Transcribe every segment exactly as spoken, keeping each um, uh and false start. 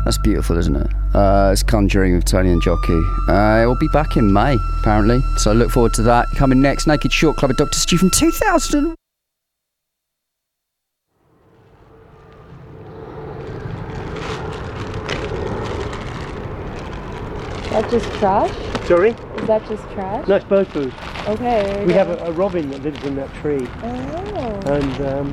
That's beautiful, isn't it? Uh, it's Conjuring with Tony and Jockey. Uh, it will be back in May, apparently. So I look forward to that. Coming next, Naked Short Club with Doctor Stu from two thousand. That's just trash? Sorry? Is that just trash? No, it's bird food. Okay. We have a, a robin that lives in that tree. Oh. And um,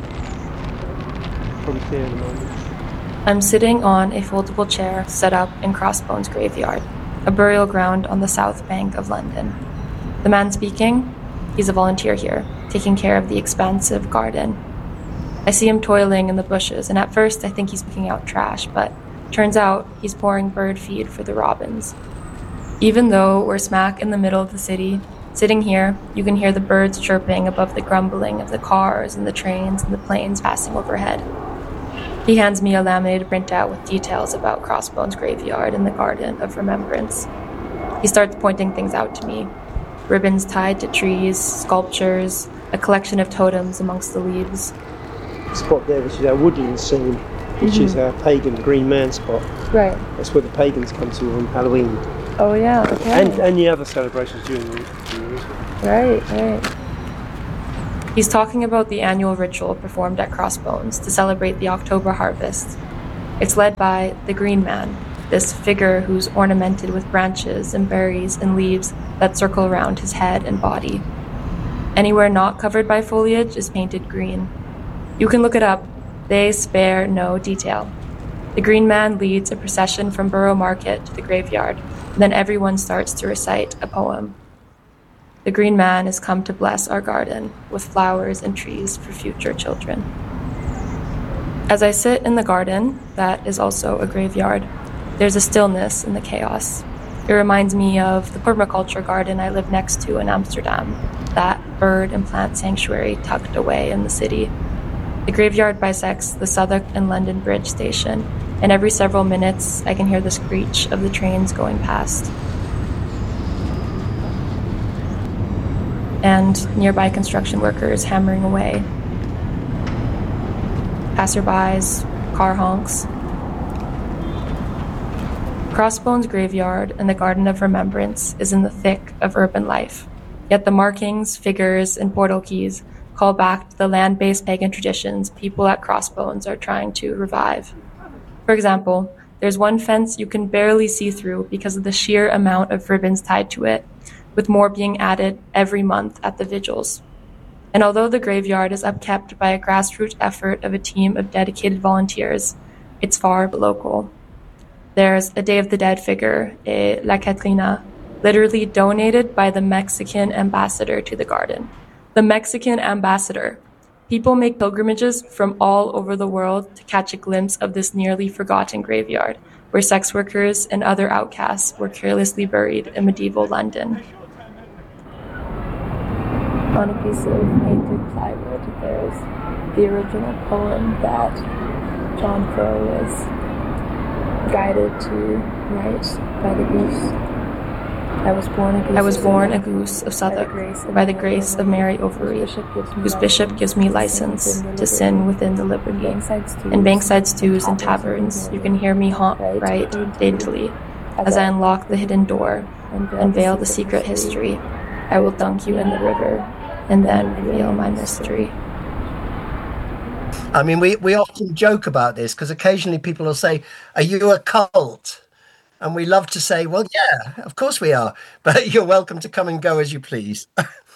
probably see her in a moment. I'm sitting on a foldable chair set up in Crossbones Graveyard, a burial ground on the south bank of London. The man speaking, he's a volunteer here, taking care of the expansive garden. I see him toiling in the bushes, and at first I think he's picking out trash, but turns out he's pouring bird feed for the robins. Even though we're smack in the middle of the city, sitting here, you can hear the birds chirping above the grumbling of the cars and the trains and the planes passing overhead. He hands me a laminated printout with details about Crossbones Graveyard and the Garden of Remembrance. He starts pointing things out to me. Ribbons tied to trees, sculptures, a collection of totems amongst the leaves. Spot there, which is our woodland scene, which mm-hmm. is our pagan green man spot. Right. That's where the pagans come to on Halloween. Oh yeah, okay. And, and the other celebrations during the year. Right, right. He's talking about the annual ritual performed at Crossbones to celebrate the October harvest. It's led by the Green Man, this figure who's ornamented with branches and berries and leaves that circle around his head and body. Anywhere not covered by foliage is painted green. You can look it up. They spare no detail. The Green Man leads a procession from Borough Market to the graveyard, and then everyone starts to recite a poem. The Green Man has come to bless our garden with flowers and trees for future children. As I sit in the garden, that is also a graveyard, there's a stillness in the chaos. It reminds me of the permaculture garden I live next to in Amsterdam, that bird and plant sanctuary tucked away in the city. The graveyard bisects the Southwark and London Bridge station, and every several minutes I can hear the screech of the trains going past. And nearby construction workers hammering away. Passerbys, car honks. Crossbones Graveyard and the Garden of Remembrance is in the thick of urban life, yet the markings, figures, and portal keys call back to the land-based pagan traditions people at Crossbones are trying to revive. For example, there's one fence you can barely see through because of the sheer amount of ribbons tied to it, with more being added every month at the vigils. And although the graveyard is upkept by a grassroots effort of a team of dedicated volunteers, it's far but local. There's a Day of the Dead figure, a La Catrina, literally donated by the Mexican ambassador to the garden. The Mexican ambassador. People make pilgrimages from all over the world to catch a glimpse of this nearly forgotten graveyard, where sex workers and other outcasts were carelessly buried in medieval London. On a piece of painted plywood, there's the original poem that John Crow was guided to write by the goose. I was born a goose, I was born a goose of Southwark by the grace of Mary Overy, whose bishop gives me license to sin within the liberty. In bankside stews and taverns, you can hear me haunt right daintily as I unlock the hidden door, unveil the secret history. I will dunk you in the river, and then reveal my mystery. I mean, we, we often joke about this because occasionally people will say, are you a cult? And we love to say, well, yeah, of course we are, but you're welcome to come and go as you please.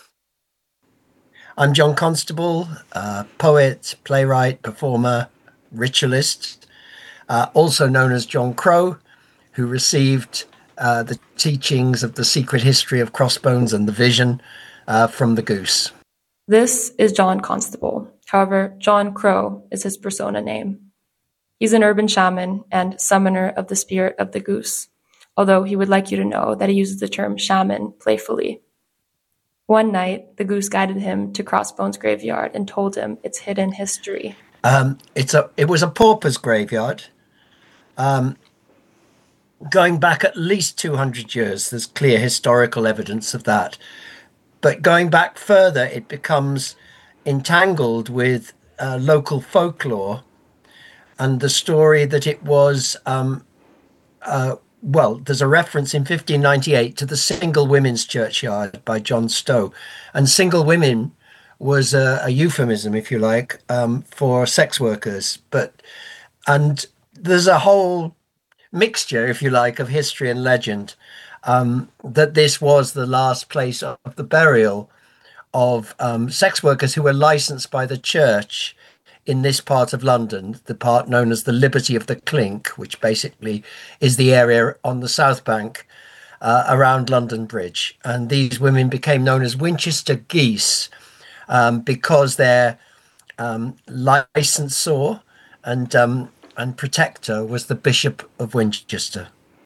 I'm John Constable, uh, poet, playwright, performer, ritualist, uh, also known as John Crow, who received uh, the teachings of the secret history of Crossbones and the vision uh, from the goose. This is John Constable. However, John Crow is his persona name. He's an urban shaman and summoner of the spirit of the goose, although he would like you to know that he uses the term shaman playfully. One night, the goose guided him to Crossbones Graveyard and told him its hidden history. Um, it's a, it was a pauper's graveyard. Um, going back at least two hundred years, there's clear historical evidence of that. But going back further, it becomes entangled with uh, local folklore and the story that it was, um, uh, well, there's a reference in fifteen ninety-eight to the Single Women's Churchyard by John Stowe. And single women was a, a euphemism, if you like, um, for sex workers. But and there's a whole mixture, if you like, of history and legend, um, that this was the last place of the burial of um, sex workers who were licensed by the church in this part of London, the part known as the Liberty of the Clink, which basically is the area on the South Bank uh, around London Bridge. And these women became known as Winchester geese um, because their um, licensor and um, and protector was the Bishop of Winchester.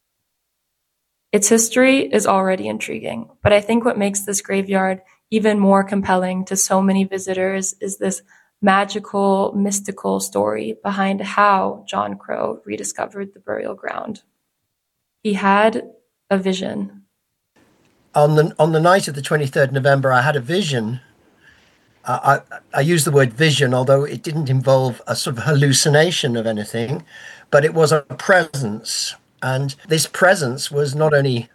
Its history is already intriguing, but I think what makes this graveyard even more compelling to so many visitors is this magical, mystical story behind how John Crow rediscovered the burial ground. He had a vision. On the on the night of the twenty-third of November, I had a vision. Uh, I, I use the word vision, although it didn't involve a sort of hallucination of anything, but it was a presence. And this presence was not only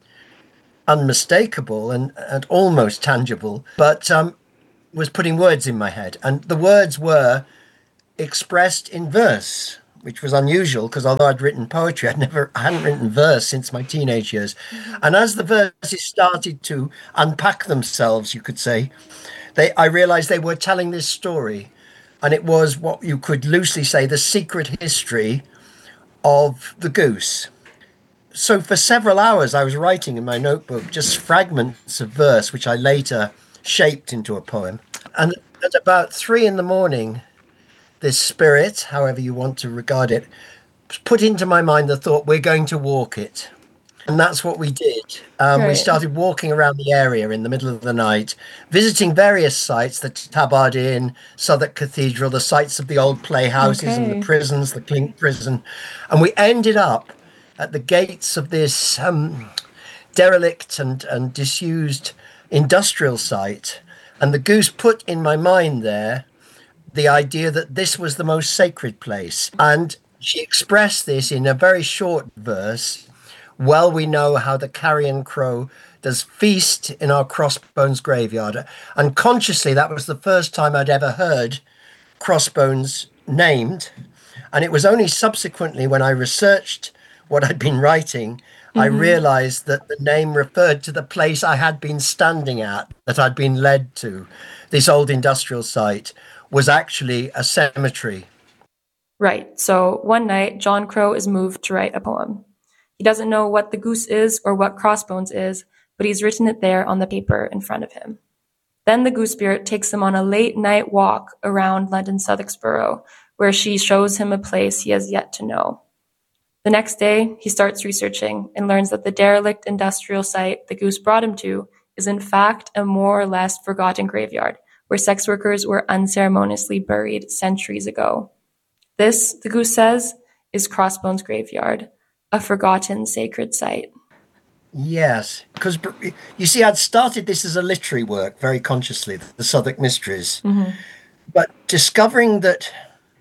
unmistakable and, and almost tangible, but um, was putting words in my head. And the words were expressed in verse, which was unusual because although I'd written poetry, I'd never, I hadn't written verse since my teenage years. Mm-hmm. And as the verses started to unpack themselves, you could say, they, I realized they were telling this story. And it was what you could loosely say the secret history of the goose. So for several hours, I was writing in my notebook just fragments of verse, which I later shaped into a poem. And at about three in the morning, this spirit, however you want to regard it, put into my mind the thought, we're going to walk it. And that's what we did. Um, right. We started walking around the area in the middle of the night, visiting various sites, the Tabard Inn, Southwark Cathedral, the sites of the old playhouses okay. and the prisons, the Clink prison. And we ended up at the gates of this um, derelict and, and disused industrial site. And the goose put in my mind there the idea that this was the most sacred place. And she expressed this in a very short verse. Well, we know how the carrion crow does feast in our Crossbones graveyard. And consciously, that was the first time I'd ever heard Crossbones named. And it was only subsequently when I researched what I'd been writing, mm-hmm. I realized that the name referred to the place I had been standing at, that I'd been led to. This old industrial site was actually a cemetery. Right. So one night, John Crow is moved to write a poem. He doesn't know what the goose is or what Crossbones is, but he's written it there on the paper in front of him. Then the goose spirit takes him on a late night walk around London Southwark Borough, where she shows him a place he has yet to know. The next day, he starts researching and learns that the derelict industrial site the goose brought him to is in fact a more or less forgotten graveyard where sex workers were unceremoniously buried centuries ago. This, the goose says, is Crossbones graveyard, a forgotten sacred site. Yes, because you see, I'd started this as a literary work very consciously, the Southwark Mysteries. Mm-hmm. But discovering that,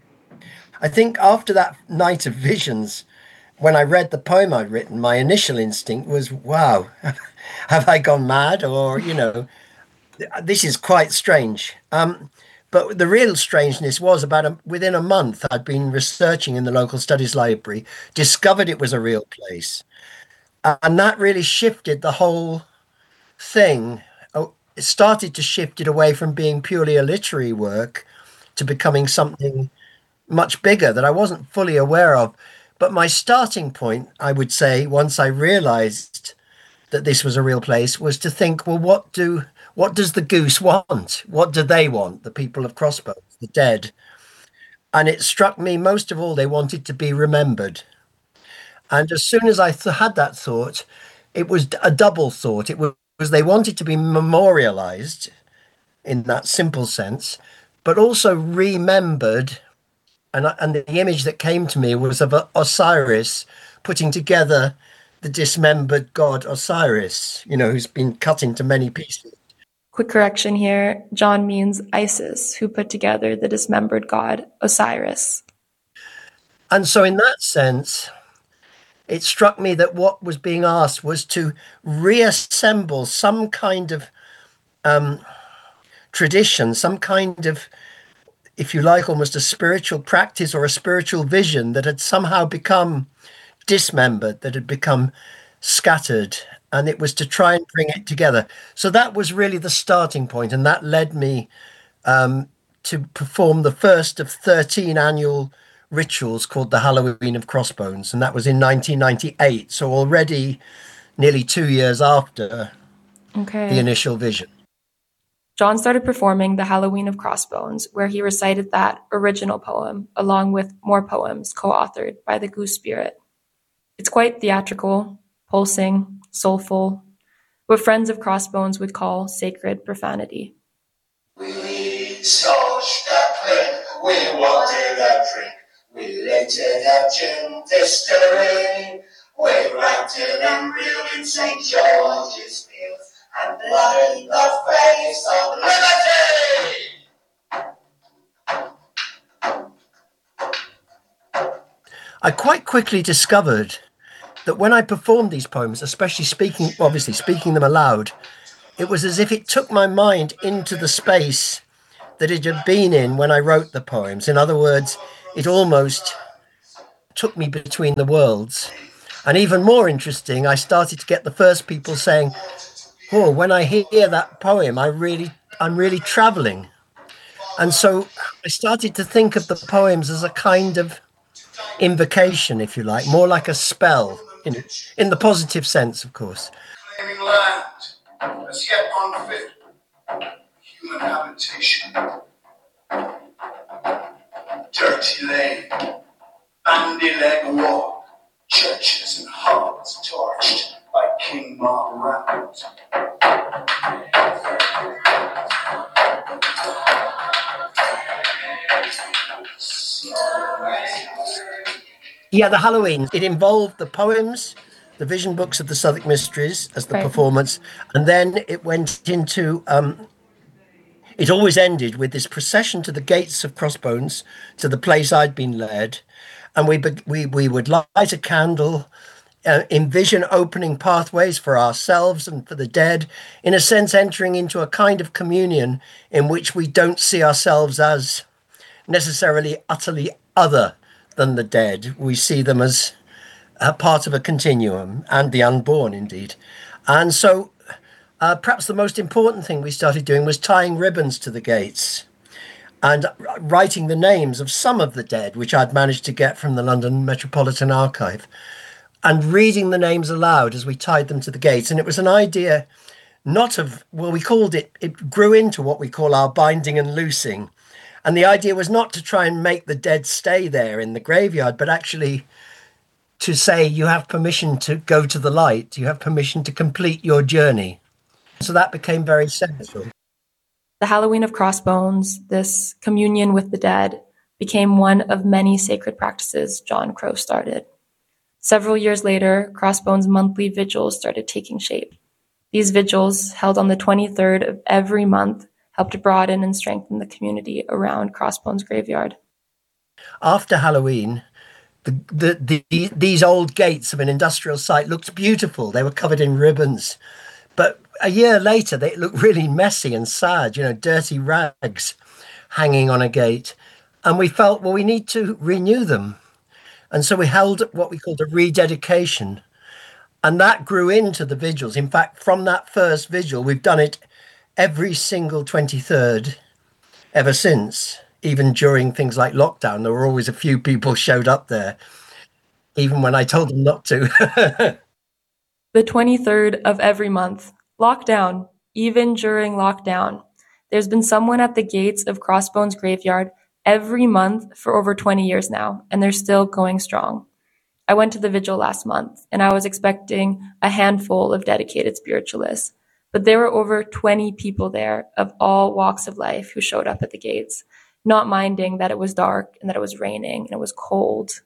I think after that night of visions, when I read the poem I'd written, my initial instinct was, wow, have I gone mad? Or, you know, this is quite strange. Um, but the real strangeness was about a, within a month, I'd been researching in the local studies library, discovered it was a real place. And that really shifted the whole thing. Oh, it started to shift it away from being purely a literary work to becoming something much bigger that I wasn't fully aware of. But my starting point, I would say, once I realized that this was a real place, was to think, well, what do what does the goose want? What do they want, the people of Crossbones, the dead? And it struck me, most of all, they wanted to be remembered. And as soon as I th- had that thought, it was a double thought. It was, was they wanted to be memorialized in that simple sense, but also remembered. And, and the image that came to me was of Osiris putting together the dismembered god Osiris, you know, who's been cut into many pieces. Quick correction here. John means Isis, who put together the dismembered god Osiris. And so in that sense, it struck me that what was being asked was to reassemble some kind of um, tradition, some kind of, if you like, almost a spiritual practice or a spiritual vision that had somehow become dismembered, that had become scattered, and it was to try and bring it together. So that was really the starting point, and that led me um, to perform the first of thirteen annual rituals called the Halloween of Crossbones, and that was in nineteen ninety-eight, so already nearly two years after Okay. the initial vision. John started performing the Halloween of Crossbones, where he recited that original poem, along with more poems co-authored by the Goose Spirit. It's quite theatrical, pulsing, soulful, what friends of Crossbones would call sacred profanity. We sauced a plane, we wanted a drink, we later have gin distillery, we ranted and reeled in Saint George's Fields, and bloodied the face of liberty! I quite quickly discovered that when I performed these poems, especially speaking, obviously speaking them aloud, it was as if it took my mind into the space that it had been in when I wrote the poems. In other words, it almost took me between the worlds. And even more interesting, I started to get the first people saying, oh, when I hear that poem, I really, I'm really traveling. And so I started to think of the poems as a kind of invocation, if you like, more like a spell, in, in the positive sense, of course. Claiming land, as yet unfit for human habitation. Dirty lane, bandy-leg walk, churches and hearts torched by King Mark Rampant. Yeah, the Halloween, it involved the poems, the vision books of the Southwark Mysteries as the Right. performance, and then it went into, um, it always ended with this procession to the gates of Crossbones, to the place I'd been led, and we be- we we would light a candle, uh, envision opening pathways for ourselves and for the dead, in a sense entering into a kind of communion in which we don't see ourselves as necessarily utterly other than the dead. We see them as a part of a continuum, and the unborn indeed. And so uh, perhaps the most important thing we started doing was tying ribbons to the gates and writing the names of some of the dead, which I'd managed to get from the London Metropolitan Archive, and reading the names aloud as we tied them to the gates. And it was an idea not of, well, we called it, it grew into what we call our binding and loosing. And the idea was not to try and make the dead stay there in the graveyard, but actually to say you have permission to go to the light, you have permission to complete your journey. So that became very central. The Halloween of Crossbones, this communion with the dead, became one of many sacred practices John Crow started. Several years later, Crossbones' monthly vigils started taking shape. These vigils, held on the twenty-third of every month, helped broaden and strengthen the community around Crossbones Graveyard. After Halloween, the, the, the, these old gates of an industrial site looked beautiful. They were covered in ribbons. But a year later, they looked really messy and sad, you know, dirty rags hanging on a gate. And we felt, well, we need to renew them. And so we held what we called a rededication. And that grew into the vigils. In fact, from that first vigil, we've done it every single twenty-third ever since. Even during things like lockdown, there were always a few people showed up there, even when I told them not to. The twenty-third of every month. Lockdown. Even during lockdown. There's been someone at the gates of Crossbones Graveyard every month for over twenty years now, and they're still going strong. I went to the vigil last month, and I was expecting a handful of dedicated spiritualists, but there were over twenty people there of all walks of life who showed up at the gates, not minding that it was dark and that it was raining and it was cold.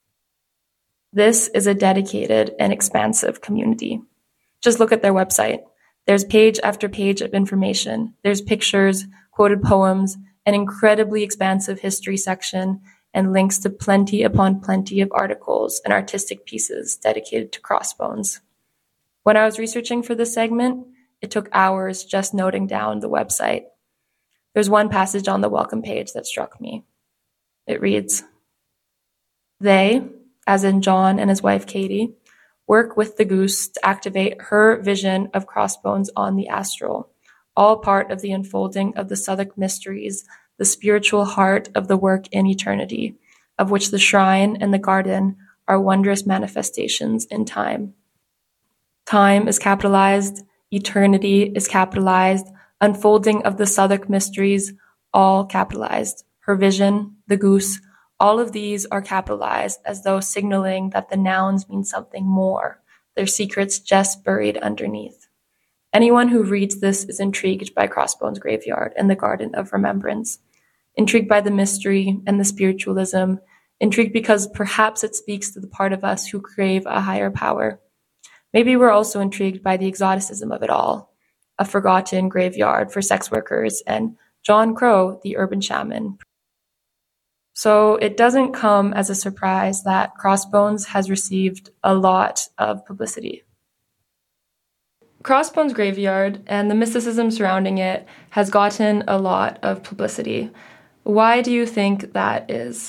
This is a dedicated and expansive community. Just look at their website. There's page after page of information. There's pictures, quoted poems, an incredibly expansive history section, and links to plenty upon plenty of articles and artistic pieces dedicated to crossbones. When I was researching for this segment, it took hours just noting down the website. There's one passage on the welcome page that struck me. It reads, "They, as in John and his wife Katie, work with the goose to activate her vision of crossbones on the astral, all part of the unfolding of the Southwark mysteries, the spiritual heart of the work in eternity, of which the shrine and the garden are wondrous manifestations in time." Time is capitalized, eternity is capitalized, unfolding of the Southwark mysteries, all capitalized. Her vision, the goose, all of these are capitalized as though signaling that the nouns mean something more, their secrets just buried underneath. Anyone who reads this is intrigued by Crossbones Graveyard and the Garden of Remembrance, intrigued by the mystery and the spiritualism, intrigued because perhaps it speaks to the part of us who crave a higher power. Maybe we're also intrigued by the exoticism of it all, a forgotten graveyard for sex workers and John Crow, the urban shaman. So it doesn't come as a surprise that Crossbones has received a lot of publicity. Crossbones Graveyard and the mysticism surrounding it has gotten a lot of publicity. Why do you think that is?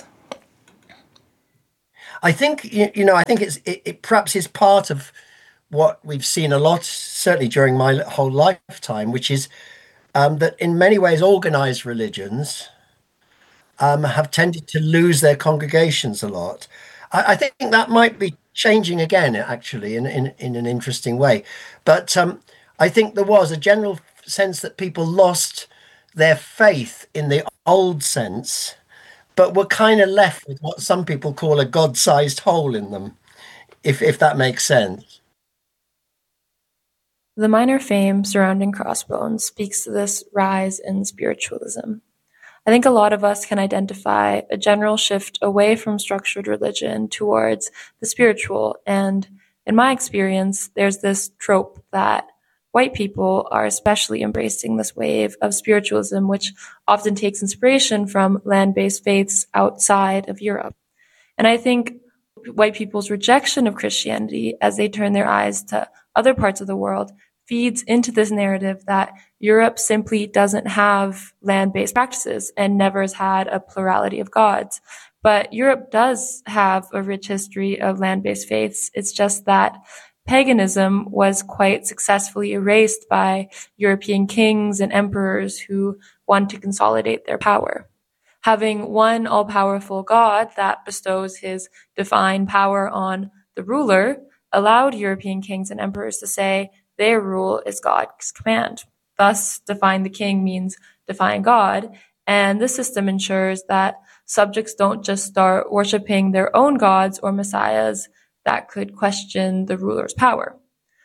I think, you know, I think it's it, it perhaps is part of what we've seen a lot, certainly during my whole lifetime, which is um, that in many ways organized religions um, have tended to lose their congregations a lot. I, I think that might be changing again, actually, in, in, in an interesting way. But um, I think there was a general sense that people lost their faith in the old sense, but were kind of left with what some people call a God-sized hole in them, if if that makes sense. The minor fame surrounding Crossbones speaks to this rise in spiritualism. I think a lot of us can identify a general shift away from structured religion towards the spiritual, and in my experience, there's this trope that white people are especially embracing this wave of spiritualism, which often takes inspiration from land-based faiths outside of Europe. And I think white people's rejection of Christianity as they turn their eyes to other parts of the world feeds into this narrative that Europe simply doesn't have land-based practices and never has had a plurality of gods. But Europe does have a rich history of land-based faiths. It's just that paganism was quite successfully erased by European kings and emperors who wanted to consolidate their power. Having one all-powerful God that bestows his divine power on the ruler allowed European kings and emperors to say their rule is God's command. Thus, defying the king means defying God, and this system ensures that subjects don't just start worshiping their own gods or messiahs that could question the ruler's power.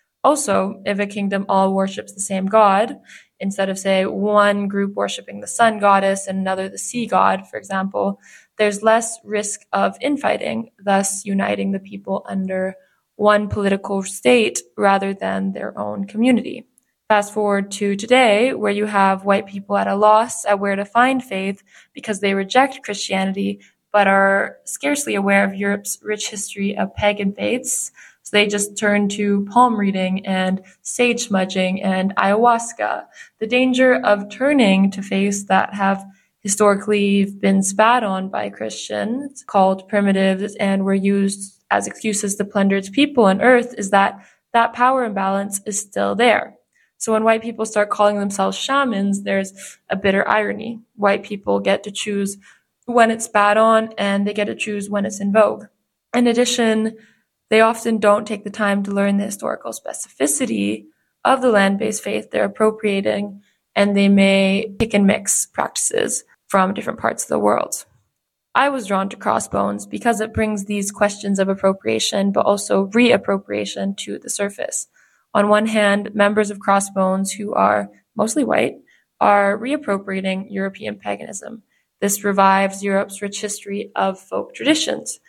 Also, if a kingdom all worships the same god, instead of, say, one group worshiping the sun goddess and another the sea god, for example, there's less risk of infighting, thus uniting the people under one political state rather than their own community. Fast forward to today, where you have white people at a loss at where to find faith because they reject Christianity but are scarcely aware of Europe's rich history of pagan faiths. So they just turn to palm reading and sage smudging and ayahuasca. The danger of turning to faiths that have historically been spat on by Christians, called primitives, and were used as excuses to plunder its people and earth, is that that power imbalance is still there. So when white people start calling themselves shamans, there's a bitter irony. White people get to choose when it's spat on, and they get to choose when it's in vogue. In addition, they often don't take the time to learn the historical specificity of the land-based faith they're appropriating, and they may pick and mix practices from different parts of the world. I was drawn to Crossbones because it brings these questions of appropriation, but also reappropriation to the surface. On one hand, members of Crossbones, who are mostly white, are reappropriating European paganism. This revives Europe's rich history of folk traditions.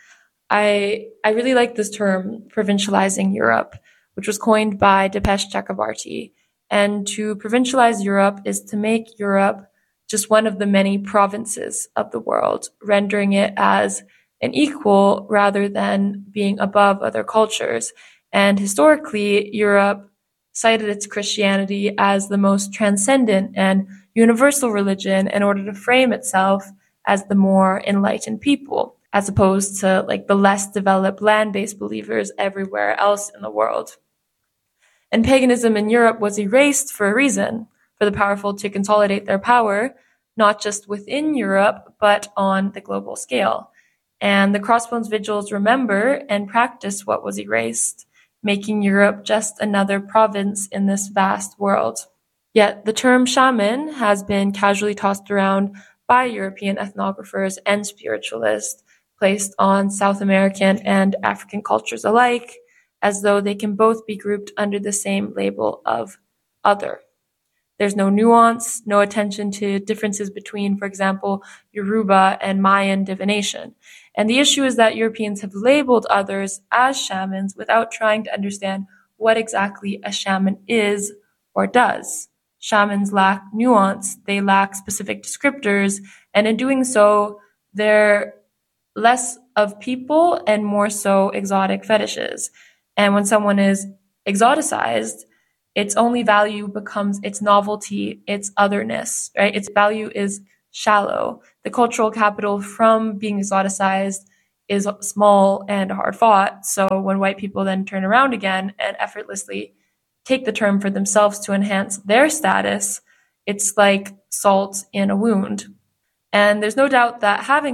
I I really like this term, provincializing Europe, which was coined by Dipesh Chakrabarty. And to provincialize Europe is to make Europe just one of the many provinces of the world, rendering it as an equal rather than being above other cultures. And historically, Europe cited its Christianity as the most transcendent and universal religion in order to frame itself as the more enlightened people, as opposed to like the less developed land-based believers everywhere else in the world. And paganism in Europe was erased for a reason, for the powerful to consolidate their power, not just within Europe, but on the global scale. And the Crossbones Vigils remember and practice what was erased, making Europe just another province in this vast world. Yet the term shaman has been casually tossed around by European ethnographers and spiritualists, placed on South American and African cultures alike, as though they can both be grouped under the same label of other. There's no nuance, no attention to differences between, for example, Yoruba and Mayan divination. And the issue is that Europeans have labeled others as shamans without trying to understand what exactly a shaman is or does. Shamans lack nuance, they lack specific descriptors, and in doing so, they're less of people and more so exotic fetishes. And when someone is exoticized, its only value becomes its novelty, its otherness, right? Its value is shallow. The cultural capital from being exoticized is small and hard fought. So when white people then turn around again and effortlessly take the term for themselves to enhance their status, it's like salt in a wound. And there's no doubt that having